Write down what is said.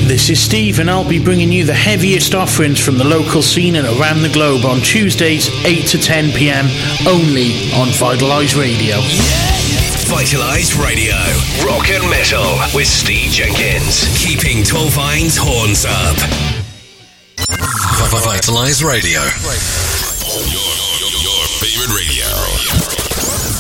This is Steve, and I'll be bringing you the heaviest offerings from the local scene and around the globe on Tuesdays 8 to 10 p.m. only on Vitalise Radio. Vitalise Radio. Rock and metal with Steve Jenkins. Keeping 12 Vines horns up. Vitalise Radio. Your favorite radio.